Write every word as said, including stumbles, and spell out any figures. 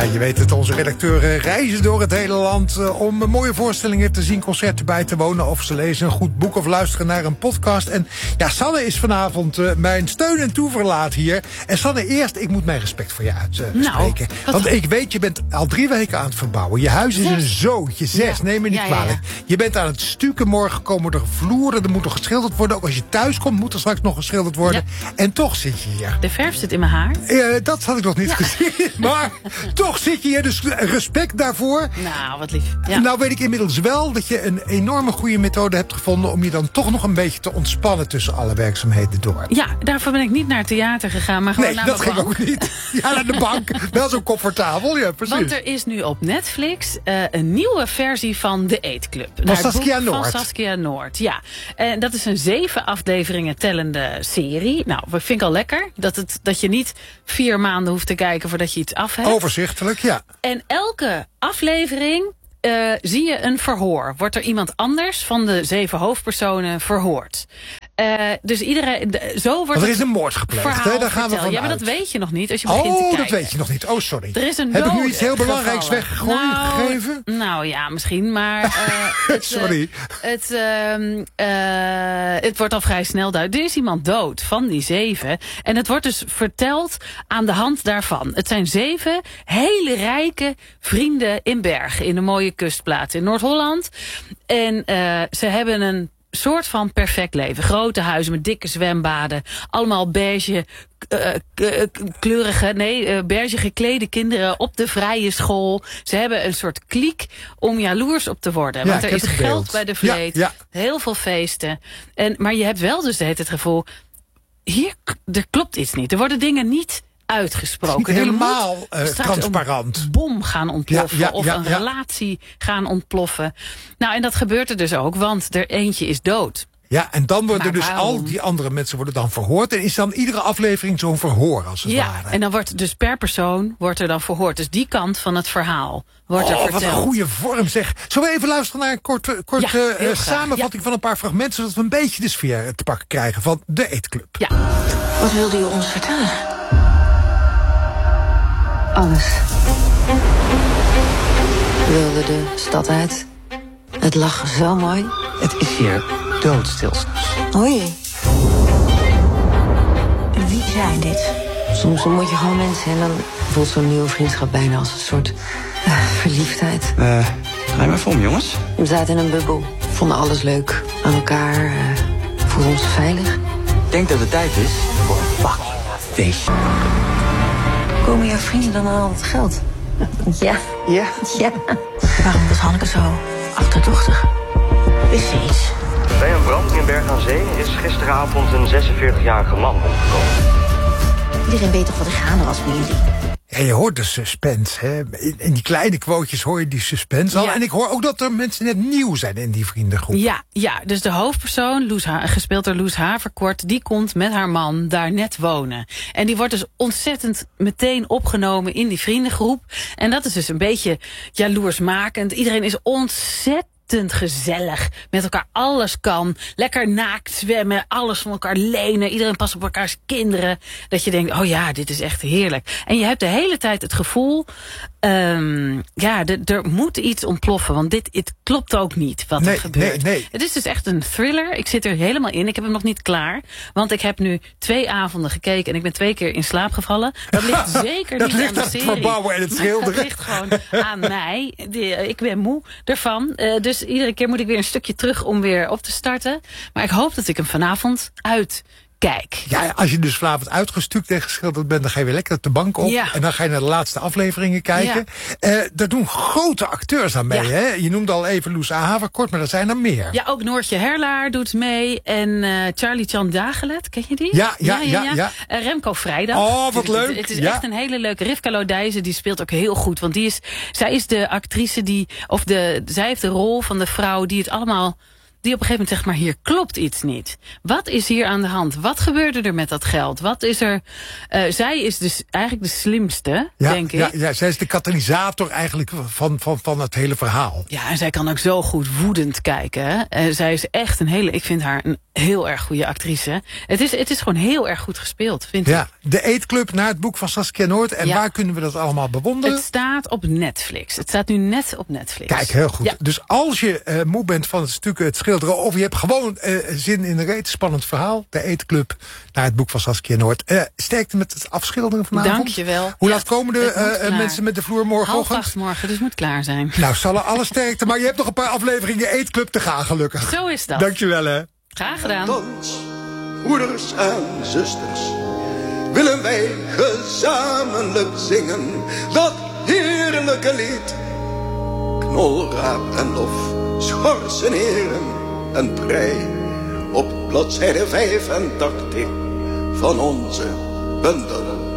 je weet het, onze redacteuren reizen door het hele land uh, om mooie voorstellingen te zien, concerten bij te wonen, of ze lezen een goed boek of luisteren naar een podcast. En ja, Sanne is vanavond uh, mijn steun en toeverlaat hier. En Sanne, eerst, ik moet mijn respect voor je uitspreken. Uh, nou, Want ik weet, je bent al drie weken aan het verbouwen. Je huis is zes. een zootje, zes, ja. neem me niet ja, kwalijk. Ja, ja. Je bent aan het stukken, morgen komen er vloeren, er moet nog geschilderd worden. Ook als je thuis komt, moet er straks nog geschilderd worden. Ja. En toch zit je hier. De verf zit in mijn haar. Uh, dat had ik nog niet ja. gezien. Maar toch zit je hier, dus respect daarvoor. Nou, wat lief. Ja. Nou weet ik inmiddels wel dat je een enorme goede methode hebt gevonden om je dan toch nog een beetje te ontspannen tussen alle werkzaamheden door. Ja, daarvoor ben ik niet naar het theater gegaan, maar gewoon nee, naar dat de ging bank. ook niet. Ja, naar de bank. Wel zo comfortabel, ja, precies. Want er is nu op Netflix uh, een nieuwe versie van The Eetclub. Van Saskia Noord. Van Saskia Noord, ja. En dat is een zeven afleveringen tellende serie. Nou, dat vind ik al lekker. Dat, het, dat je niet vier maanden hoeft te kijken voordat je iets af hebt. Overzichtelijk, ja. En elke aflevering uh, zie je een verhoor. Wordt er iemand anders van de zeven hoofdpersonen verhoord. Uh, dus iedereen, de, zo wordt Want er is een moord gepleegd, hè? Daar gaan we van Ja, maar uit. dat weet je nog niet als je begint oh, te kijken. dat weet je nog niet. Oh, sorry. Er is een Heb ik nu iets heel gevallen. belangrijks weggegooid nou, gegeven? Nou ja, misschien, maar... Uh, het, sorry. Uh, het, uh, uh, het wordt al vrij snel duidelijk. Er is iemand dood van die zeven. En het wordt dus verteld aan de hand daarvan. Het zijn zeven hele rijke vrienden in Bergen. In een mooie kustplaats in Noord-Holland. En uh, ze hebben een soort van perfect leven. Grote huizen met dikke zwembaden. Allemaal beige, uh, kleurige, nee, uh, beige geklede kinderen op de vrije school. Ze hebben een soort kliek om jaloers op te worden. Ja, want er is geld beeld. bij de vleet. Ja, ja. Heel veel feesten. En, maar je hebt wel dus het, het gevoel, hier, er klopt iets niet. Er worden dingen niet uitgesproken. Niet helemaal uh, transparant. Een bom gaan ontploffen. Ja, ja, of ja, een ja. relatie gaan ontploffen. Nou, en dat gebeurt er dus ook, want er eentje is dood. Ja, en dan worden Maar dus waarom? al die andere mensen worden dan verhoord. En is dan iedere aflevering zo'n verhoor, als het Ja, ware. en dan wordt dus per persoon wordt er dan verhoord. Dus die kant van het verhaal wordt er Oh, verteld. wat een goede vorm, zeg. Zullen we even luisteren naar een korte, korte Ja, uh, heel graag. samenvatting Ja. van een paar fragmenten, zodat we een beetje de sfeer te pakken krijgen van de Eetclub. Ja. Wat wilde u ons vertellen? Alles. We wilden de stad uit. Het lag zo mooi. Het is hier doodstil. Oei. Wie zijn dit? Soms ontmoet je gewoon mensen en dan voelt zo'n nieuwe vriendschap bijna als een soort uh, verliefdheid. Eh, draai maar voor me, jongens. We zaten in een bubbel. Vonden alles leuk aan elkaar. Uh, voelden ons veilig. Ik denk dat het tijd is voor een fucking feestje. Komen jouw vrienden dan aan al het geld? Ja. Ja? Ja. Waarom was Hanneke zo achterdochtig? Wist ze iets? Bij een brand in Berg aan Zee is gisteravond een zesenveertigjarige man omgekomen. Iedereen weet toch wat er gaande was bij jullie? Ja, je hoort de suspense, hè. In, in die kleine quotejes hoor je die suspense al. Ja. En ik hoor ook dat er mensen net nieuw zijn in die vriendengroep. Ja, ja, dus de hoofdpersoon, Loes ha- gespeeld door Loes Haverkort, die komt met haar man daar net wonen. En die wordt dus ontzettend meteen opgenomen in die vriendengroep. En dat is dus een beetje jaloersmakend. Iedereen is ontzettend gezellig. Met elkaar alles kan. Lekker naakt zwemmen. Alles van elkaar lenen. Iedereen past op elkaars kinderen. Dat je denkt, oh ja, dit is echt heerlijk. En je hebt de hele tijd het gevoel, Um, ja, de, er moet iets ontploffen. Want dit het klopt ook niet wat Nee, er gebeurt. nee, nee. Het is dus echt een thriller. Ik zit er helemaal in. Ik heb hem nog niet klaar. Want ik heb nu twee avonden gekeken. En ik ben twee keer in slaap gevallen. Dat ligt zeker Dat niet ligt aan de aan het serie. verbouwen en het schilderen. Dat ligt gewoon aan mij. Die, ik ben moe ervan. Uh, dus iedere keer moet ik weer een stukje terug om weer op te starten. Maar ik hoop dat ik hem vanavond uit kijk. Ja, als je dus vanavond uitgestuukt en geschilderd bent, dan ga je weer lekker op de bank op. Ja. En dan ga je naar de laatste afleveringen kijken. Ja. Uh, daar doen grote acteurs aan mee. Ja. Hè? Je noemde al even Loes Haverkort, maar er zijn er meer. Ja, ook Noortje Herlaar doet mee. En uh, Charlie Chan Dagelet, ken je die? Ja, ja, ja. ja, ja. Uh, Remco Vrijdag. Oh, wat het, leuk. Het, het is ja. echt een hele leuke. Rivka Lodijzen, die speelt ook heel goed. Want die is, zij is de actrice die, of de, zij heeft de rol van de vrouw die het allemaal die op een gegeven moment zegt, maar hier klopt iets niet. Wat is hier aan de hand? Wat gebeurde er met dat geld? Wat is er... Uh, zij is dus eigenlijk de slimste, ja, denk ik. Ja, ja, zij is de katalysator eigenlijk van, van, van het hele verhaal. Ja, en zij kan ook zo goed woedend kijken. Uh, zij is echt een hele... Ik vind haar een heel erg goede actrice. Het is, het is gewoon heel erg goed gespeeld, vind ja, ik. De Eetclub naar het boek van Saskia Noord. En ja. waar kunnen we dat allemaal bewonderen? Het staat op Netflix. Het staat nu net op Netflix. Kijk, heel goed. Ja. Dus als je uh, moe bent van het stuk het schilderen... of je hebt gewoon uh, zin in een reet spannend verhaal... De Eetclub naar het boek van Saskia Noord. Uh, sterkte met het afschilderen vanavond. Dank je wel. Hoe ja, laat komen de uh, mensen met de vloer morgenochtend? Half acht morgen, dus het moet klaar zijn. Nou, zal er alle sterkte. Maar je hebt nog een paar afleveringen Eetclub te gaan, gelukkig. Zo is dat. Dank je wel, hè. Graag gedaan. Ons, broeders en zusters, willen wij gezamenlijk zingen dat heerlijke lied. Knolraap en lof, schorsen heren en prei, op bladzijde vijfentachtig van onze bundel